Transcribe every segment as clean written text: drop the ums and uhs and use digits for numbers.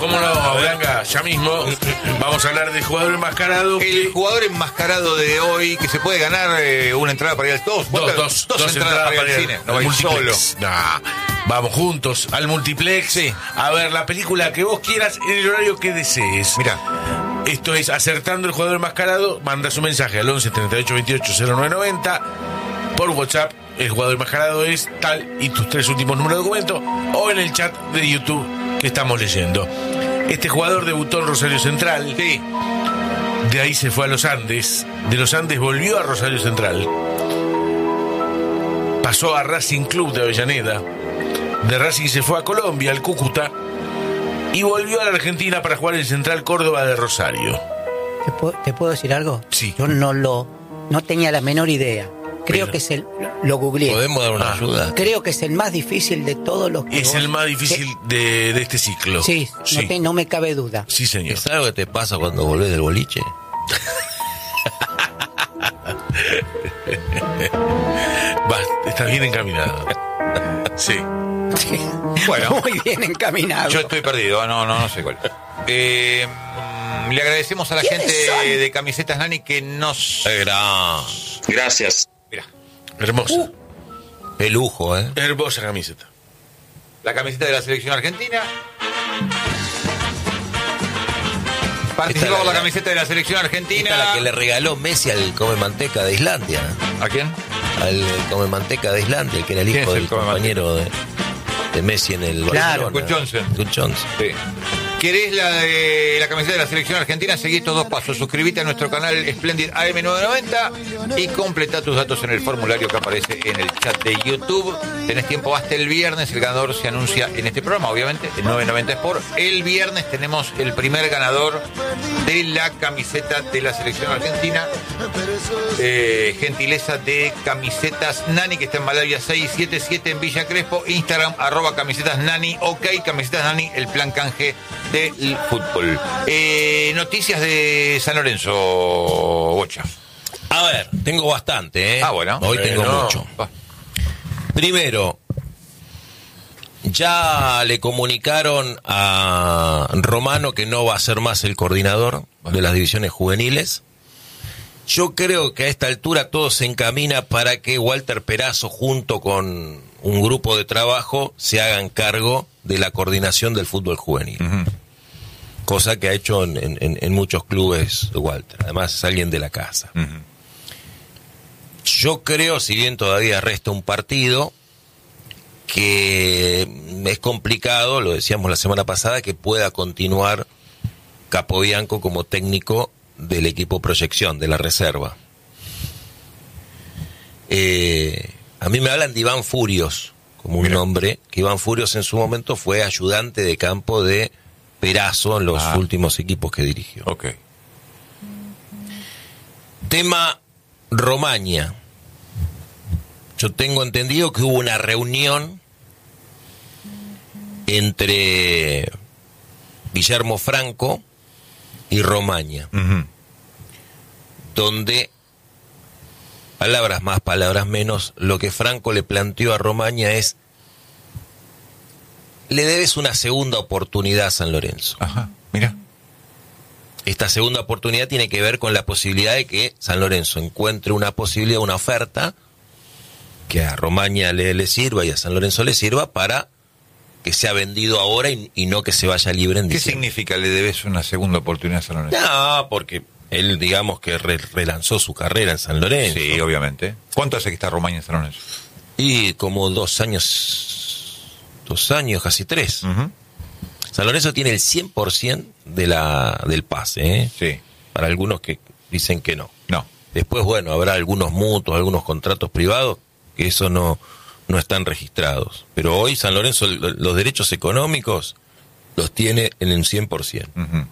cómo no, Blanca, ya mismo vamos a hablar del jugador enmascarado. El jugador enmascarado de hoy, que se puede ganar una entrada para ir al dos entradas para ir al cine. No va a ir solo. Nah, vamos juntos al multiplex. Sí. A ver la película que vos quieras en el horario que desees. Mirá. Esto es Acertando el Jugador Enmascarado. Manda su mensaje al 11 38 28 0990 por WhatsApp. El jugador enmascarado es tal y tus 3 últimos números de documento, o en el chat de YouTube que estamos leyendo. Este jugador debutó en Rosario Central. Sí. De ahí se fue a los Andes. De los Andes volvió a Rosario Central. Pasó a Racing Club de Avellaneda. De Racing se fue a Colombia, al Cúcuta. Y volvió a la Argentina para jugar en Central Córdoba de Rosario. ¿Te puedo decir algo? Sí. Yo no tenía la menor idea. Creo que es lo googleé. ¿Podemos dar una ayuda? Creo que es el más difícil de todos los que Es el más difícil de este ciclo. Sí, no me cabe duda. Sí, señor. ¿Es algo que te pasa cuando volvés del boliche? Estás bien encaminado. Sí. Sí. Bueno. Muy bien encaminado. Yo estoy perdido, no sé cuál. Le agradecemos a la gente de Camisetas Nani que nos... Gracias. Mira, Hermosa. Qué lujo, ¿eh? Hermosa camiseta. la camiseta de la selección argentina. Participó por la camiseta de la selección argentina. Esta es la que le regaló Messi al come manteca de Islandia. ¿A quién? Al come manteca de Islandia, el que era el hijo del compañero de Messi en el Claro, Barcelona. Gus Johnson. Sí. ¿Querés la camiseta de la selección argentina? Seguí estos dos pasos. Suscríbete a nuestro canal Splendid AM990 y completa tus datos en el formulario que aparece en el chat de YouTube. Tenés tiempo hasta el viernes. El ganador se anuncia en este programa, obviamente, en 990 Sport. El viernes tenemos el primer ganador de la camiseta de la selección argentina. Gentileza de Camisetas Nani, que está en Malavia 677 en Villa Crespo. Instagram, @camisetasnani. Ok, Camisetas Nani, el plan canje del fútbol. Noticias de San Lorenzo, Bocha. A ver, tengo bastante, ¿eh? Bueno. Hoy tengo mucho. Primero, ya le comunicaron a Romano que no va a ser más el coordinador de las divisiones juveniles. Yo creo que a esta altura todo se encamina para que Walter Perazo, junto con un grupo de trabajo, se hagan cargo de la coordinación del fútbol juvenil. Uh-huh. Cosa que ha hecho en muchos clubes Walter. Además es alguien de la casa. Uh-huh. Yo creo, si bien todavía resta un partido, que es complicado, lo decíamos la semana pasada, que pueda continuar Capobianco como técnico del equipo Proyección, de la reserva. A mí me hablan de Iván Furios, como un nombre, que Iván Furios en su momento fue ayudante de campo de Perazo en los últimos equipos que dirigió. Okay. Tema Romaña. Yo tengo entendido que hubo una reunión entre Guillermo Franco y Romaña, uh-huh, donde, palabras más, palabras menos, lo que Franco le planteó a Romaña es: le debes una segunda oportunidad a San Lorenzo. Ajá, mira. Esta segunda oportunidad tiene que ver con la posibilidad de que San Lorenzo encuentre una posibilidad, una oferta que a Romaña le sirva y a San Lorenzo le sirva para que sea vendido ahora y no que se vaya libre en diciembre. ¿Qué significa le debes una segunda oportunidad a San Lorenzo? No, porque él, digamos que relanzó su carrera en San Lorenzo. Sí, obviamente. ¿Cuánto hace que está Romaña en San Lorenzo? Y como 2 años, casi 3. Uh-huh. San Lorenzo tiene el 100% del pase, ¿eh? Sí. Para algunos que dicen que no. No. Después, bueno, habrá algunos mutuos, algunos contratos privados, que eso no están registrados. Pero hoy San Lorenzo los derechos económicos los tiene en el 100%. Uh-huh.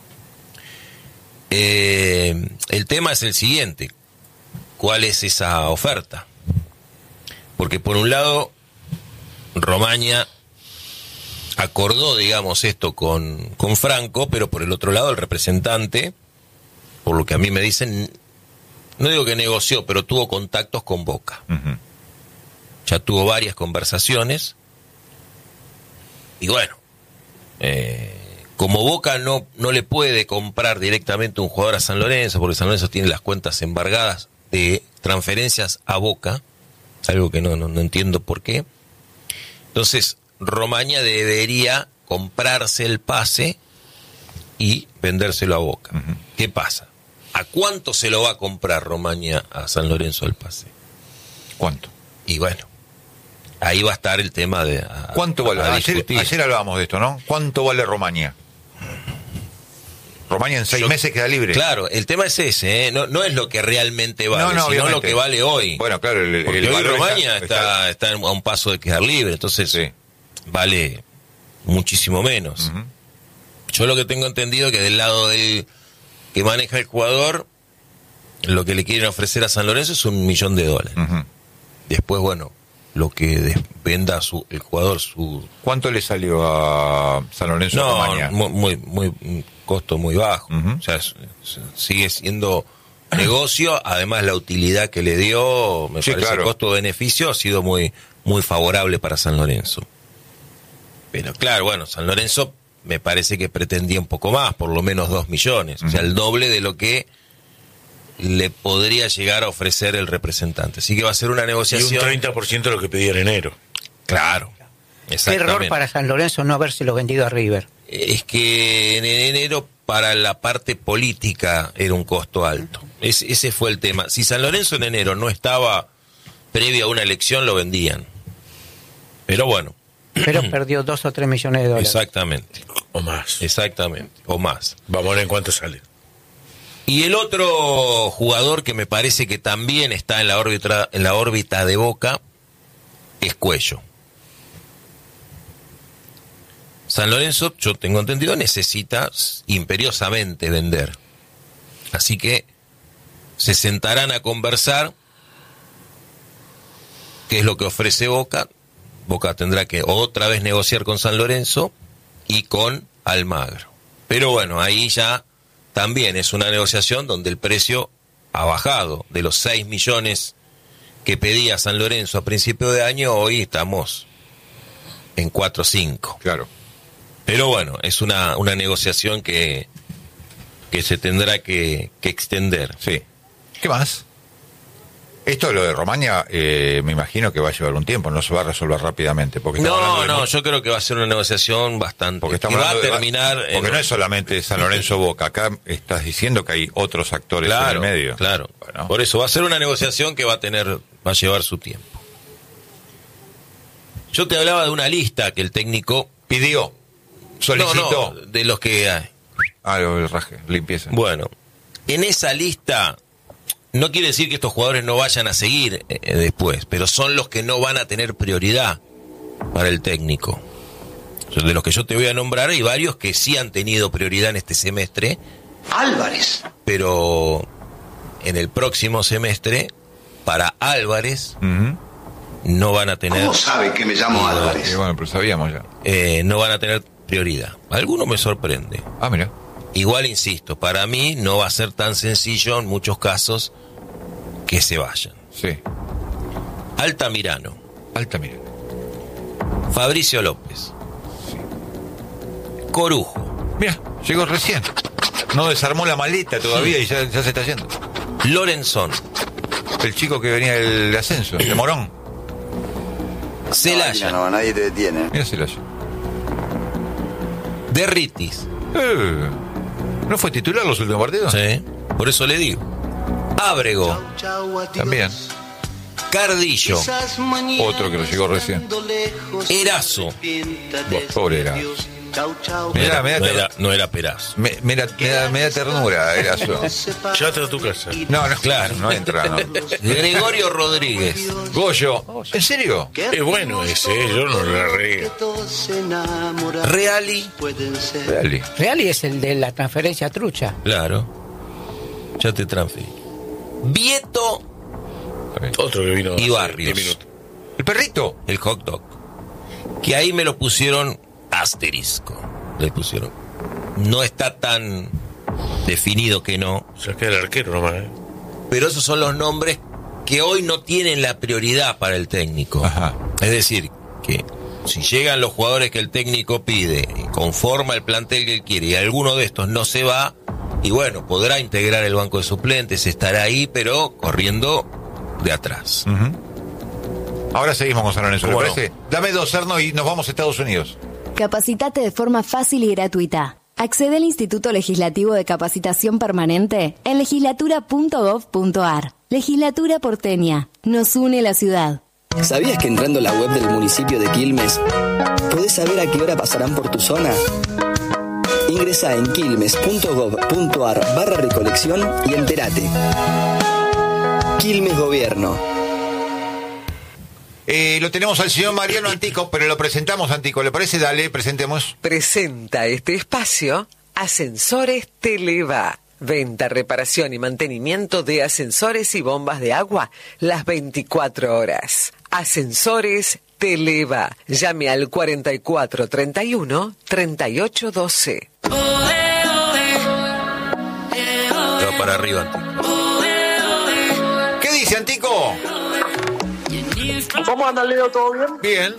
El tema es el siguiente: ¿cuál es esa oferta? Porque por un lado Romaña acordó, digamos, esto con Franco, pero por el otro lado el representante, por lo que a mí me dicen, no digo que negoció, pero tuvo contactos con Boca. Uh-huh. Ya tuvo varias conversaciones y bueno, como Boca no le puede comprar directamente un jugador a San Lorenzo, porque San Lorenzo tiene las cuentas embargadas de transferencias a Boca, algo que no entiendo por qué. Entonces, Romaña debería comprarse el pase y vendérselo a Boca. Uh-huh. ¿Qué pasa? ¿A cuánto se lo va a comprar Romaña a San Lorenzo el pase? ¿Cuánto? Y bueno, ahí va a estar el tema de... ¿Cuánto vale? Ayer hablábamos de esto, ¿no? ¿Cuánto vale Romaña? Romaña en 6 meses queda libre. Claro, el tema es ese, ¿eh? No es lo que realmente vale, sino obviamente lo que vale hoy. Bueno, claro, porque hoy Romaña está a un paso de quedar libre, entonces sí, vale muchísimo menos. Uh-huh. Yo lo que tengo entendido es que del lado del que maneja el jugador, lo que le quieren ofrecer a San Lorenzo es $1 millón. Uh-huh. Después, bueno, lo que venda el jugador su... ¿Cuánto le salió a San Lorenzo? No, muy costo muy bajo. Uh-huh. O sea, sigue siendo negocio. Además, la utilidad que le dio, me parece, claro, costo-beneficio ha sido muy favorable para San Lorenzo. Pero claro, bueno, San Lorenzo me parece que pretendía un poco más, por lo menos 2 millones. Uh-huh. O sea, el doble de lo que le podría llegar a ofrecer el representante. Así que va a ser una negociación. Y un 30% de lo que pedía en enero. Claro. Qué error para San Lorenzo no habérselo vendido a River. Es que en enero para la parte política era un costo alto. Ese fue el tema. Si San Lorenzo en enero no estaba previo a una elección, lo vendían. Pero bueno. Pero perdió 2 o 3 millones de dólares. Exactamente. O más. Exactamente. O más. Vamos a ver en cuánto sale. Y el otro jugador que me parece que también está en la órbita de Boca es Cuello. San Lorenzo, yo tengo entendido, necesita imperiosamente vender. Así que se sentarán a conversar qué es lo que ofrece Boca. Boca tendrá que otra vez negociar con San Lorenzo y con Almagro. Pero bueno, ahí ya también es una negociación donde el precio ha bajado. De los 6 millones que pedía San Lorenzo a principio de año, hoy estamos en 4 o 5. Claro. Pero bueno, es una negociación que se tendrá que extender. Sí. ¿Qué más? Esto, lo de Romaña, me imagino que va a llevar un tiempo, no se va a resolver rápidamente. Porque yo creo que va a ser una negociación bastante... Porque que va a terminar... Porque no es solamente San Lorenzo Boca, acá estás diciendo que hay otros actores en el medio. Claro, bueno. Por eso va a ser una negociación que va a llevar su tiempo. Yo te hablaba de una lista que el técnico... Pidió, solicitó. No, de los que hay. El raje, limpieza. Bueno, en esa lista... No quiere decir que estos jugadores no vayan a seguir después, pero son los que no van a tener prioridad para el técnico. De los que yo te voy a nombrar, hay varios que sí han tenido prioridad en este semestre. Álvarez. Pero en el próximo semestre, para Álvarez, uh-huh, no van a tener... ¿Cómo sabe que me llamo Álvarez? Bueno, pero sabíamos ya. No van a tener prioridad. Alguno me sorprende. Mira. Igual, insisto, para mí no va a ser tan sencillo en muchos casos que se vayan. Sí. Altamirano. Fabricio López. Sí. Corujo. Mira, llegó recién. No desarmó la maleta todavía, sí, y ya se está yendo. Lorenzón. El chico que venía del ascenso, de Morón. Celaya. No, nadie te detiene. Mira Celaya. Derritis. ¿No fue titular los últimos partidos? Sí, por eso le digo. Ábrego. También. Cardillo. Otro que lo llegó recién. Erazo. Pobre Erazo. No era Perazo. Me da ternura, Erazo. Llévate a tu casa. No, claro, no entra. No. Gregorio Rodríguez. Goyo. ¿En serio? Es bueno ese, yo no lo regué. Reali. Reali es el de la transferencia trucha. Claro. Ya te transferí. Vieto. Otro que vino. Y Barrios. ¿El perrito? El hot dog. Que ahí me lo pusieron asterisco. Le pusieron. No está tan definido que no. O sea, que el arquero nomás, Pero esos son los nombres que hoy no tienen la prioridad para el técnico. Ajá. Es decir, que si llegan los jugadores que el técnico pide conforma el plantel que él quiere y alguno de estos no se va, y bueno, podrá integrar el banco de suplentes, estará ahí, pero corriendo de atrás. Ahora seguimos con San Lorenzo, ¿le Bueno. parece? Dame 2, Erno, y nos vamos a Estados Unidos. Capacitate de forma fácil y gratuita. Accede al Instituto Legislativo de Capacitación Permanente en legislatura.gov.ar. Legislatura porteña. Nos une la ciudad. ¿Sabías que entrando a la web del municipio de Quilmes podés saber a qué hora pasarán por tu zona? Ingresá en quilmes.gov.ar/recolección y entérate. Quilmes Gobierno. Lo tenemos al señor Mariano Antico, pero lo presentamos, Antico. ¿Le parece? Dale, presentemos. Presenta este espacio Ascensores Televa. Venta, reparación y mantenimiento de ascensores y bombas de agua las 24 horas. Ascensores Televa. Llame al 4431 3812. Va para arriba, Antico. ¿Qué dice, Antico? ¿Cómo anda, Leo? ¿Todo bien? Bien.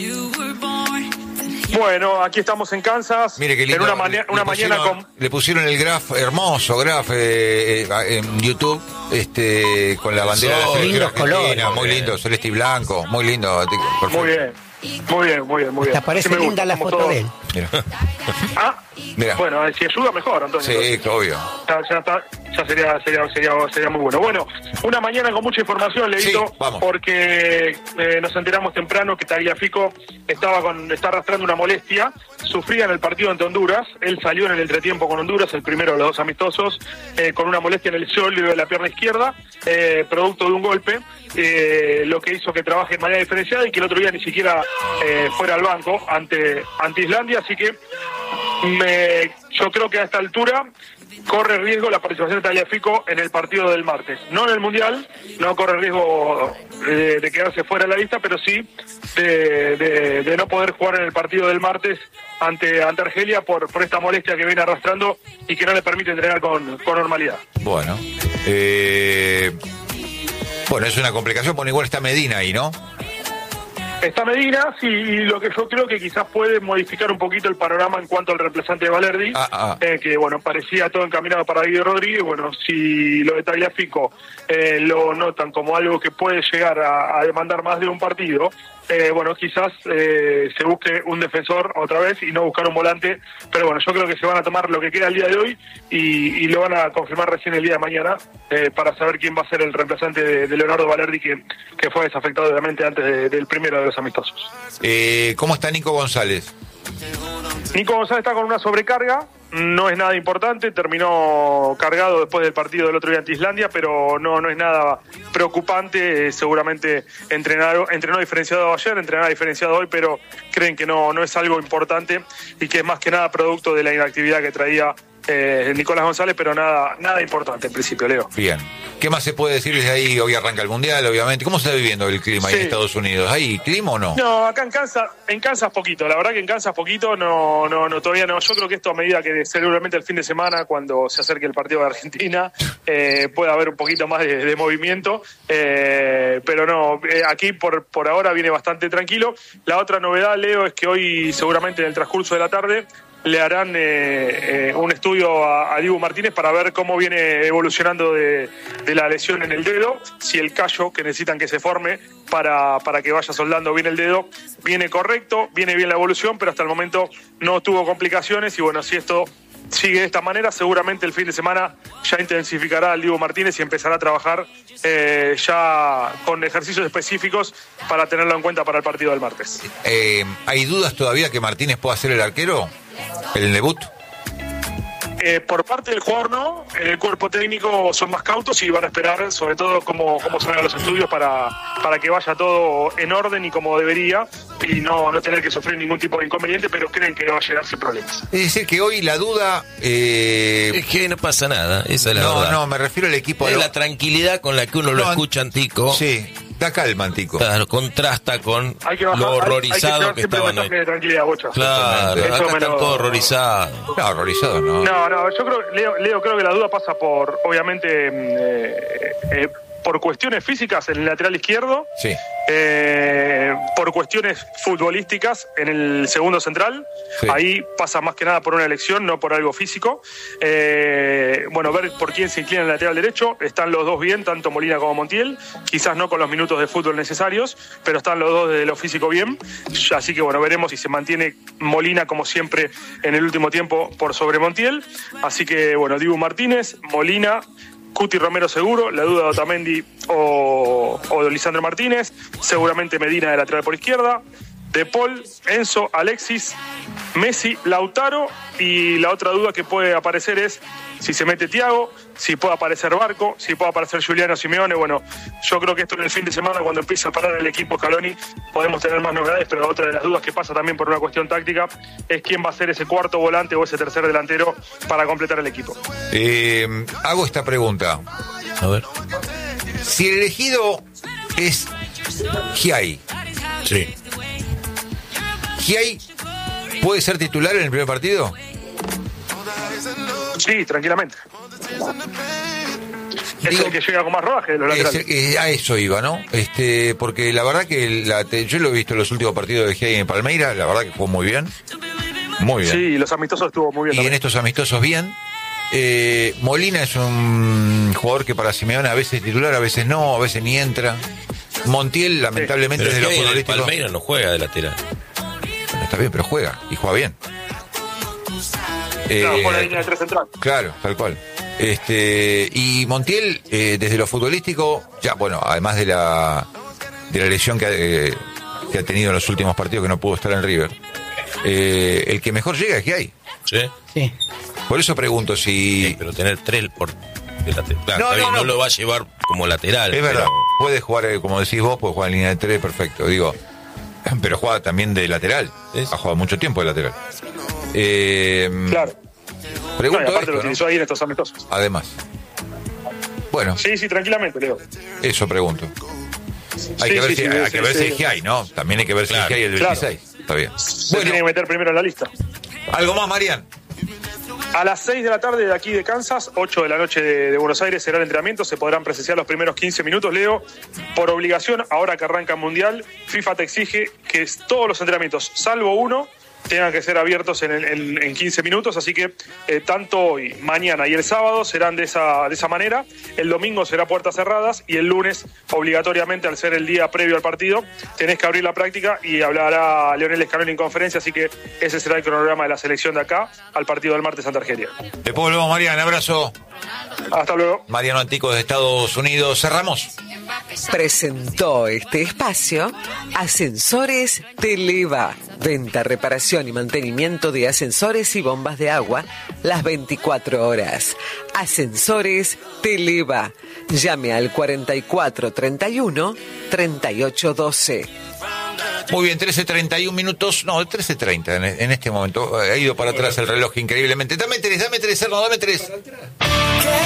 Bueno, aquí estamos en Kansas. Mire qué lindo. En una mañana con... Le pusieron el graph, hermoso graph en YouTube, con la bandera de la selección Lindos argentina. colores. Muy lindo, celeste y blanco. Muy lindo, Antico. Perfecto. Muy bien. Muy bien. Te parece Sí me linda gusta, la como foto todo. de él. Mira. Ah, Mira. bueno, si ayuda mejor, Antonio. Sí, entonces. obvio. Ya sería muy bueno. Bueno, una mañana con mucha información, Leito, Sí, vamos. porque nos enteramos temprano que Tagliafico está arrastrando una molestia, sufría en el partido ante Honduras, él salió en el entretiempo con Honduras, el primero de los dos amistosos, con una molestia en el sólido de la pierna izquierda, producto de un golpe, lo que hizo que trabaje de manera diferenciada y que el otro día ni siquiera fuera al banco ante Islandia, así que yo creo que a esta altura corre riesgo la participación de Tagliafico en el partido del martes. No en el Mundial, no corre riesgo de quedarse fuera de la lista, pero sí de no poder jugar en el partido del martes ante Argelia por esta molestia que viene arrastrando y que no le permite entrenar con normalidad. Bueno. Bueno, es una complicación, porque igual está Medina ahí, ¿no? Está Medina, sí, y lo que yo creo que quizás puede modificar un poquito el panorama en cuanto al reemplazante de Valerdi, que bueno, parecía todo encaminado para Guido Rodríguez. Bueno, si lo de Tagliafico lo notan como algo que puede llegar a demandar más de un partido, bueno, quizás se busque un defensor otra vez y no buscar un volante, pero bueno, yo creo que se van a tomar lo que queda el día de hoy y lo van a confirmar recién el día de mañana para saber quién va a ser el reemplazante de Leonardo Valerdi, que fue desafectado obviamente antes del primero de los amistosos. ¿Cómo está Nico González? Nico González está con una sobrecarga, no es nada importante, terminó cargado después del partido del otro día ante Islandia, pero no es nada preocupante, seguramente entrenó diferenciado ayer, entrenará diferenciado hoy, pero creen que no es algo importante y que es más que nada producto de la inactividad que traía Nicolás González, pero nada importante en principio, Leo. Bien. ¿Qué más se puede decir desde ahí? Hoy arranca el Mundial, obviamente. ¿Cómo se está viviendo el clima ahí en Estados Unidos? ¿Hay clima o no? No, acá en Kansas poquito. La verdad que en Kansas poquito, todavía no. Yo creo que esto a medida que seguramente el fin de semana, cuando se acerque el partido de Argentina, puede haber un poquito más de movimiento. Pero no, aquí por ahora viene bastante tranquilo. La otra novedad, Leo, es que hoy seguramente en el transcurso de la tarde le harán un estudio a Dibu Martínez para ver cómo viene evolucionando de la lesión en el dedo, si el callo que necesitan que se forme para que vaya soldando bien el dedo viene correcto, viene bien la evolución, pero hasta el momento no tuvo complicaciones y bueno, si esto sigue de esta manera, seguramente el fin de semana ya intensificará al Dibu Martínez y empezará a trabajar ya con ejercicios específicos para tenerlo en cuenta para el partido del martes. ¿Hay dudas todavía que Martínez pueda ser el arquero? ¿El debut? Por parte del jugador no, el cuerpo técnico son más cautos y van a esperar sobre todo cómo salgan los estudios para que vaya todo en orden y como debería y no tener que sufrir ningún tipo de inconveniente, pero creen que no va a llegar sin problemas. Es decir, que hoy la duda... Es que no pasa nada, esa es la verdad. No, me refiero al equipo... Es la tranquilidad con la que uno lo escucha, Antico. Sí, da calma, Antico. Claro, contrasta con lo horrorizado que estaban hoy. De tranquilidad, Bocha. Claro, acá están todos horrorizados. No, horrorizado no. No, yo creo, Leo, creo que la duda pasa por, obviamente, por cuestiones físicas en el lateral izquierdo, Sí. por cuestiones futbolísticas en el segundo central. Sí. Ahí pasa más que nada por una elección, no por algo físico. Bueno, ver por quién se inclina en el lateral derecho. Están los dos bien, tanto Molina como Montiel. Quizás no con los minutos de fútbol necesarios, pero están los dos desde lo físico bien. Así que bueno, veremos si se mantiene Molina como siempre en el último tiempo por sobre Montiel. Así que bueno, Dibu Martínez, Molina, Cuti Romero seguro, la duda de Otamendi o de Lisandro Martínez, seguramente Medina de lateral por izquierda, De Paul, Enzo, Alexis, Messi, Lautaro, y la otra duda que puede aparecer es si se mete Thiago, si puede aparecer Barco, si puede aparecer Giuliano Simeone. Bueno, yo creo que esto en el fin de semana, cuando empiece a parar el equipo Scaloni, podemos tener más novedades, pero otra de las dudas que pasa también por una cuestión táctica es quién va a ser ese cuarto volante o ese tercer delantero para completar el equipo. Hago esta pregunta. A ver. Si el elegido es Giai, Sí. ¿Giai puede ser titular en el primer partido? Sí, tranquilamente. Es Digo, el que llega con más rodaje de los laterales. a eso iba, ¿no? Porque la verdad que yo lo he visto en los últimos partidos de Giai en Palmeiras, la verdad que jugó muy bien. Muy bien. Sí, y los amistosos estuvo muy bien. Y también. en estos amistosos bien. Molina es un jugador que para Simeone a veces es titular, a veces no, a veces ni entra. Montiel, lamentablemente, Pero desde lo es que el futbolístico. Palmeiras no juega de lateral. Bueno, está bien, pero juega, y juega bien. Claro, por la línea de tres central. Claro, tal cual. Y Montiel, desde lo futbolístico, ya, bueno, además de la lesión que ha tenido en los últimos partidos, que no pudo estar en River, el que mejor llega es Giai. Sí. Sí. Por eso pregunto si... Sí, pero tener 3 por de lateral. Claro, No, está bien, no. no lo va a llevar como lateral. Es verdad, pero- puede jugar, como decís vos, puede jugar en línea de 3, perfecto, digo. Pero juega también de lateral. Ha jugado mucho tiempo de lateral. Claro. No, Pregunto y aparte esto, lo ¿no? utilizó ahí en estos amistosos. Además. Bueno, Sí, tranquilamente, Leo. eso pregunto. Hay Sí, que ver sí, si, sí, hay sí, que ver sí. si es Giai, ¿no? También hay que ver si es Claro, Giai el claro. 26. Está bien. Se tiene que Bueno, meter primero en la lista. algo más, Marian. A las 6 de la tarde de aquí de Kansas, 8 de la noche de Buenos Aires, será el entrenamiento. Se podrán presenciar los primeros 15 minutos, Leo. Por obligación, ahora que arranca el Mundial, FIFA te exige que todos los entrenamientos, salvo uno, tengan que ser abiertos en 15 minutos. Así que tanto hoy, mañana y el sábado serán de esa manera. El domingo será puertas cerradas y el lunes, obligatoriamente, al ser el día previo al partido, tenés que abrir la práctica y hablará Lionel Scaloni en conferencia. Así que ese será el cronograma de la selección de acá al partido del martes ante Argelia. Después volvemos, Marian. Abrazo. Hasta luego. Mariano Antico de Estados Unidos. Cerramos. Presentó este espacio Ascensores Televa. Venta, reparación y mantenimiento de ascensores y bombas de agua las 24 horas. Ascensores Televa. Llame al 4431 3812. Muy bien, 13:31 minutos. No, 13:30 en este momento. Ha ido para atrás el reloj increíblemente. Dame tres, Erno, dame tres.